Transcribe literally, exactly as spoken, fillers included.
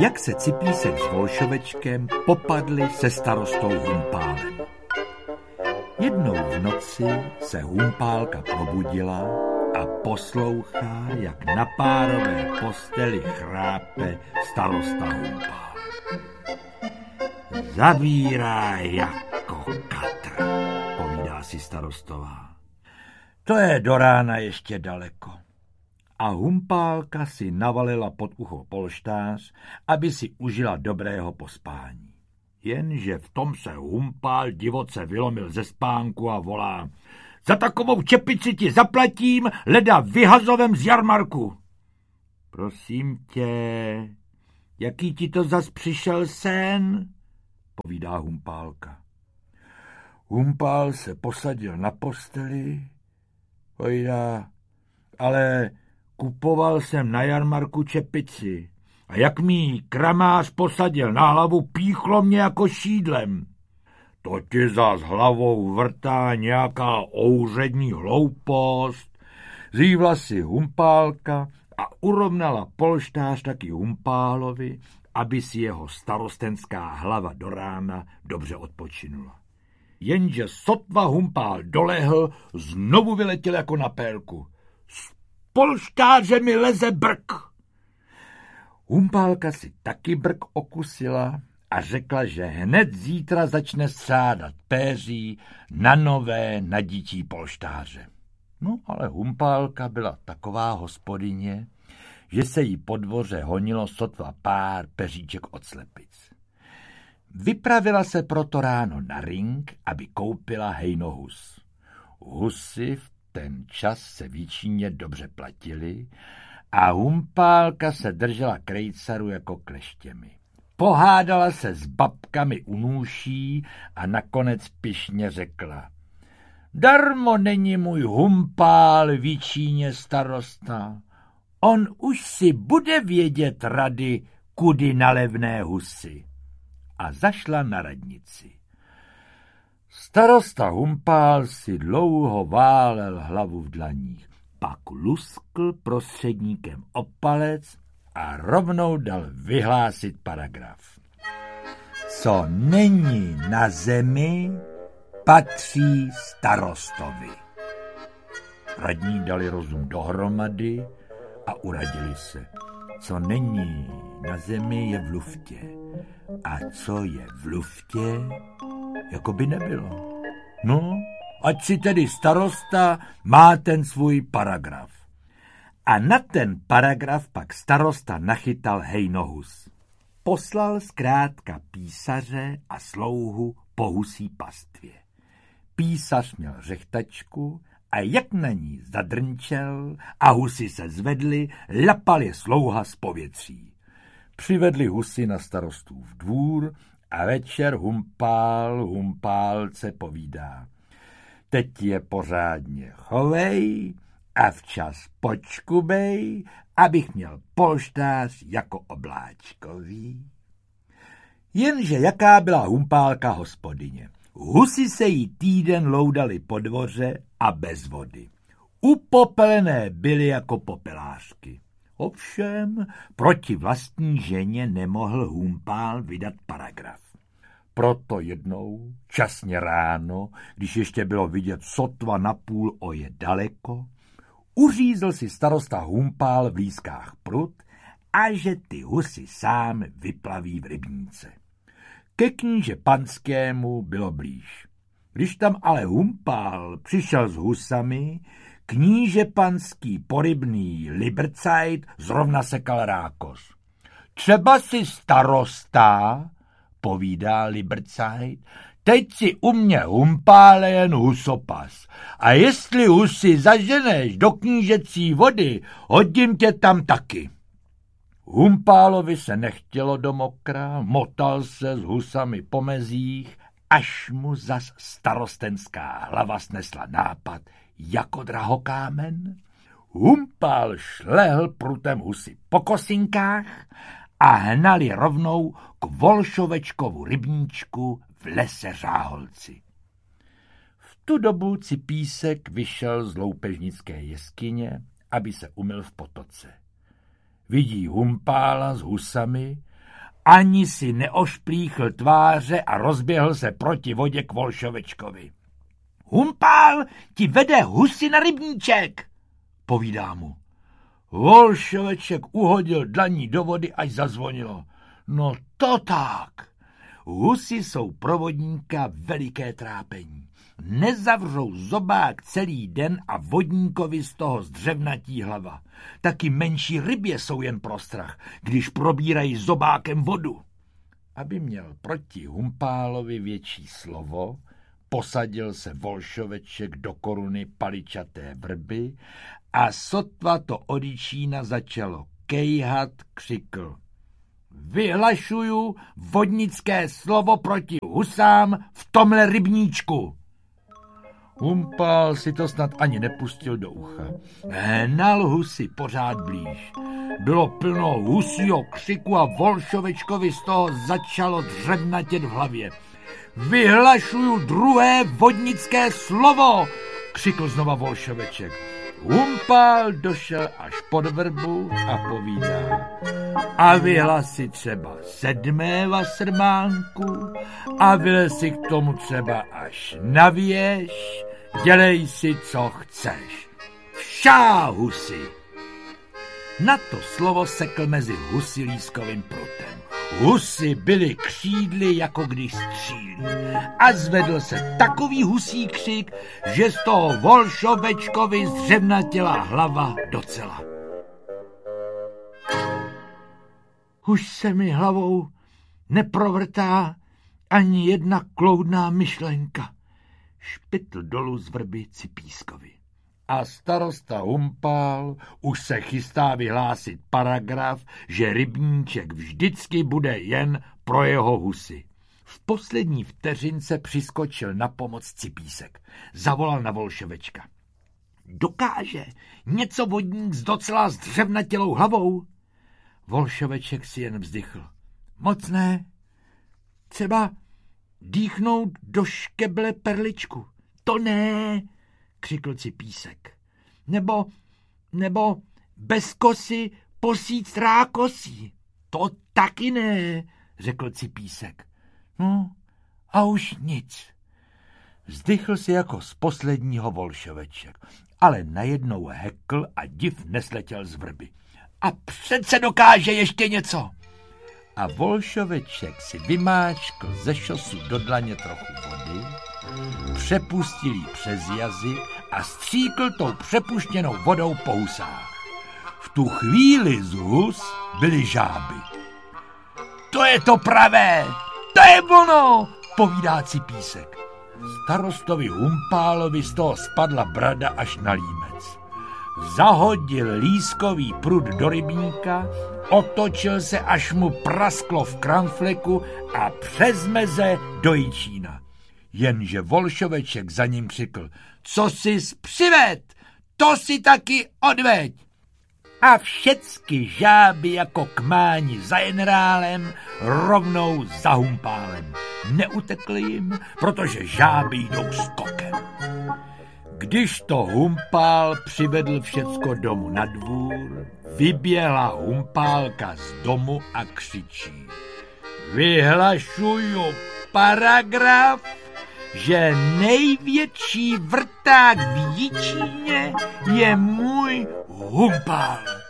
jak se Cipísek s Volšovečkem popadli se starostou Humpálem. Jednou v noci se Humpálka probudila a poslouchá, jak na párové posteli chrápe starosta Humpál. Zavírá jako katr, povídá si starostová. To je do rána ještě daleko. A Humpálka si navalila pod ucho polštář, aby si užila dobrého pospání. Jenže v tom se Humpál divoce vylomil ze spánku a volá: Za takovou čepici ti zaplatím, leda vyhazovem z jarmarku. Prosím tě, jaký ti to zas přišel sen? Povídá Humpálka. Humpál se posadil na posteli, povídá, ale kupoval jsem na jarmarku čepici a jak mi kramář posadil na hlavu, píchlo mě jako šídlem. To ti zas hlavou vrtá nějaká ouřední hloupost. Zívla si Humpálka a urovnala polštář taky Humpálovi, aby si jeho starostenská hlava do rána dobře odpočinula. Jenže sotva Humpál dolehl, znovu vyletěl jako na pérku. Z polštáře mi leze brk. Humpálka si taky brk okusila a řekla, že hned zítra začne střádat péří na nové nadítí polštáře. No ale Humpálka byla taková hospodyně, že se jí po dvoře honilo sotva pár peříček od slepic. Vypravila se proto ráno na ring, aby koupila hejnohus. Husy v ten čas se v Jičíně dobře platily a Humpálka se držela krejcaru jako kleštěmi. Pohádala se s babkami u nůší a nakonec pyšně řekla: Darmo není můj Humpál v Jičíně starosta. On už si bude vědět rady, kudy na levné husy. A zašla na radnici. Starosta Humpál si dlouho válel hlavu v dlaních, pak luskl prostředníkem o palec a rovnou dal vyhlásit paragraf. Co není na zemi, patří starostovi. Radní dali rozum dohromady a uradili se. Co není na zemi, je v luftě. A co je v luftě, jako by nebylo. No, ať si tedy starosta má ten svůj paragraf. A na ten paragraf pak starosta nachytal hejnohus. Poslal zkrátka písaře a slouhu po husí pastvě. Písař měl řechtačku a jak na ní zadrnčel a husy se zvedly, lapal je slouha z povětří. Přivedli husy na starostův dvůr a večer Humpál Humpálce povídá: Teď je pořádně chovej a včas počkubej, abych měl polštář jako obláčkový. Jenže jaká byla Humpálka hospodyně. Husy se jí týden loudali po dvoře a bez vody. Upopelené byly jako popelářky. Ovšem proti vlastní ženě nemohl Humpál vydat paragraf. Proto jednou, časně ráno, když ještě bylo vidět sotva napůl oje daleko, uřízl si starosta Humpál v lískách prut a že ty husy sám vyplaví v rybníce. Ke kníže panskému bylo blíž. Když tam ale Humpál přišel s husami, kníže panský porybný Libercajt zrovna sekal rákos. Třeba si starosta, povídá Libercajt, teď si u mě Humpále jen husopas. A jestli husy zaženeš do knížecí vody, hodím tě tam taky. Humpálovi se nechtělo do mokra, motal se s husami po mezích, až mu zas starostenská hlava snesla nápad jako drahokámen. Humpál šlehl prutem husy po kosinkách a hnali rovnou k Volšovečkovu rybníčku v lese Řáholci. V tu dobu Cipísek vyšel z loupežnické jeskyně, aby se umyl v potoce. Vidí Humpála s husami Ani si neošplíchl tváře a rozběhl se proti vodě k Volšovečkovi. Humpál ti vede husy na rybníček, povídá mu. Volšoveček uhodil dlaní do vody, až zazvonilo. No to tak. Husy jsou pro vodníka veliké trápení. Nezavřou zobák celý den a vodníkovi z toho zdřevnatí hlava. Taky menší rybě jsou jen pro strach, když probírají zobákem vodu. Aby měl proti Humpálovi větší slovo, posadil se Volšoveček do koruny paličaté vrby a sotva to od Jičína začalo kejhat, křikl. Vyhlašuju vodnické slovo proti husám v tomhle rybníčku. Humpál si to snad ani nepustil do ucha. Hnal husy pořád blíž. Bylo plno husího křiku a Volšovečkovi z toho začalo dřevnatět v hlavě. Vyhlašuju druhé vodnické slovo, křikl znova Volšoveček. Humpál došel až pod vrbu a povídá. A vyhlasi třeba sedmé vasrmánku a vylez si k tomu třeba až na věž, dělej si, co chceš. Všá husy. Na to slovo sekl mezi husilískovým prutem. Husy byly křídly, jako když střílí. A zvedl se takový husí křik, že z toho Volšovečkovi zdřevnatěla hlava docela. Už se mi hlavou neprovrtá ani jedna kloudná myšlenka, špitl dolů z vrby Cipískovi. A starosta Humpál už se chystá vyhlásit paragraf, že rybníček vždycky bude jen pro jeho husy. V poslední vteřince přiskočil na pomoc Cipísek. Zavolal na Volšovečka. Dokáže něco vodník s docela zdřevnatělou hlavou? Volšoveček si jen vzdychl. Moc ne. Třeba dýchnout do škeble perličku. To ne, křikl Cipísek. Nebo, nebo bez kosy posít rákosí. To taky ne, řekl Cipísek. No a už nic. Vzdychl si jako z posledního Volšoveček, ale najednou hekl a div nesletěl z vrby. A přece dokáže ještě něco. A Volšoveček si vymáčkl ze šosu do dlaně trochu vody, přepustil jí přes jazyk a stříkl tou přepuštěnou vodou po husách. V tu chvíli z hus byly žáby. To je to pravé, to je ono, povídá Cipísek. Starostovi Humpálovi z toho spadla brada až na límec. Zahodil lískový prut do rybníka, otočil se, až mu prasklo v kramfleku a přes meze do Jičína. Jenže Volšoveček za ním křikl, co jsi přived, to si taky odveď. A všecky žáby jako kmáni za generálem rovnou za Humpálem. Neutekli jim, protože žáby jdou skokem. Když to Humpál přivedl všecko domů na dvůr, vyběhla Humpálka z domu a křičí. Vyhlašuju paragraf, že největší vrták v Jičíně je můj Humpál.